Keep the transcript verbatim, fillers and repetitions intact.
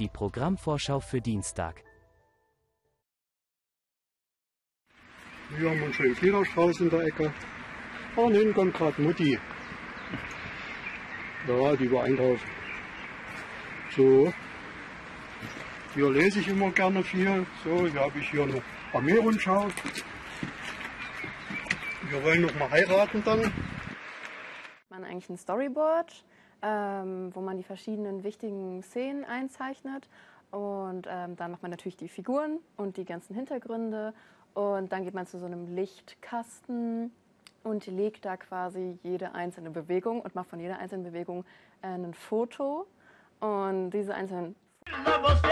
die Programmvorschau für Dienstag. Hier haben wir einen schönen Fliederstrauß in der Ecke. Und hinten kommt gerade Mutti. Ja, die war einkaufen. So. Hier lese ich immer gerne viel. So, hier habe ich hier eine Armeerundschau. Wir wollen noch mal heiraten dann. Man eigentlich ein Storyboard, ähm, wo man die verschiedenen wichtigen Szenen einzeichnet. Und ähm, dann macht man natürlich die Figuren und die ganzen Hintergründe. Und dann geht man zu so einem Lichtkasten und legt da quasi jede einzelne Bewegung und macht von jeder einzelnen Bewegung äh, ein Foto. Und diese einzelnen